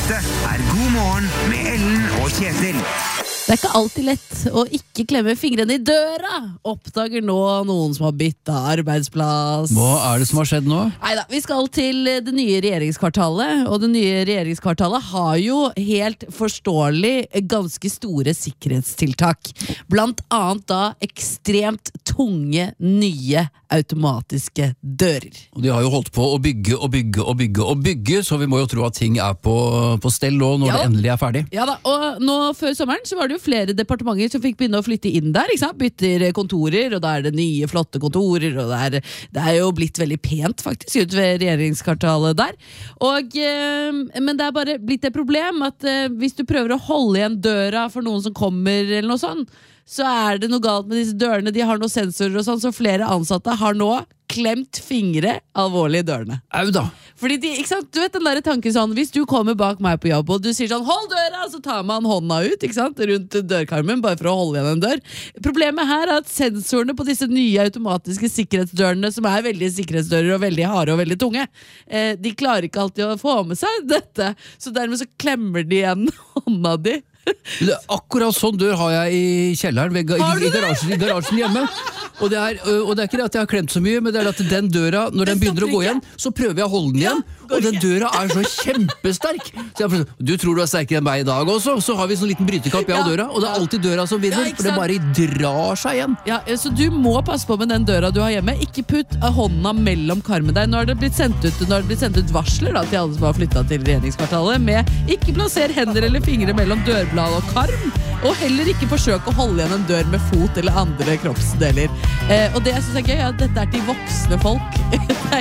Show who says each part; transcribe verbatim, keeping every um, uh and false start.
Speaker 1: Dette er God morgen med Ellen og Kjetil.
Speaker 2: Det er ikke alltid lett å ikke klemme fingrene i døra, oppdager nå noen som har byttet arbeidsplass.
Speaker 3: Hva er det som har skjedd nå?
Speaker 2: Neida, vi skal til det nye regjeringskvartalet, og det nye regjeringskvartalet har jo helt forståelig ganske store sikkerhetstiltak. Blant annet da ekstremt tunge, nye automatiske dører.
Speaker 3: Og de har jo holdt på å bygge og bygge og bygge og bygge, så vi må jo tro at ting er på, på stell nå når
Speaker 2: Ja.
Speaker 3: det endelig er ferdig.
Speaker 2: Ja da, og nå før sommeren så var det jo flere departementer som fikk begynne å flytte inn der, ikke sant? Bytter kontorer, og da er det nye flotte kontorer, og det er, det er jo blitt veldig pent faktisk ut ved regjeringskvartalet der. Og, eh, men det er bare blitt et problem at eh, hvis du prøver å holde igjen døra for noen som kommer eller noe sånt, så er det noe galt med disse dørene, de har noen sensorer og sånn, så flere ansatte har nå klemt fingre alvorlig i dørene.
Speaker 3: Au da!
Speaker 2: Fordi de, ikke sant, du vet den der tanken sånn, hvis du kommer bak meg på jobb og du sier sånn, hold døra, så tar man hånda ut, ikke sant, rundt dørkarmen, bare for å holde igjen en dør. Problemet her er at sensorene på disse nye automatiske sikkerhetsdørene, som er veldig sikkerhetsdører og veldig harde og veldig tunge, eh, de klarer ikke alltid å få med seg dette, så dermed så klemmer de igjen hånda di.
Speaker 3: Akkurat sånn dør har jeg i kjelleren, ved, i,
Speaker 2: Har du
Speaker 3: i, garasjen, i garasjen hjemme. Og det, er, og det er ikke det at jeg har klemt så mye, men det er at den døra, når den begynner å gå igjen, så prøver jeg å holde den igjen, og den døra er så kjempesterk. Så jeg, du tror du er sterkere enn meg i dag også, så har vi sånn liten brytekamp, jeg og døra, og det er alltid døra som vinner,
Speaker 2: Ja, ikke
Speaker 3: for det
Speaker 2: sant?
Speaker 3: bare drar seg igjen.
Speaker 2: Ja, så du må passe på med den døra du har hjemme. Ikke putt hånda mellom karmen der. Nå har det blitt sendt ut, nå har det blitt sendt ut varsler da, til alle som har flyttet til regjeringskvartalet, med ikke plasser hender eller fingre mellom dørblad og karm, og heller ikke forsøk å holde igjen en dør med fot eller andre kroppsdeler. Eh, og det jeg synes er gøy er at dette er til voksne folk.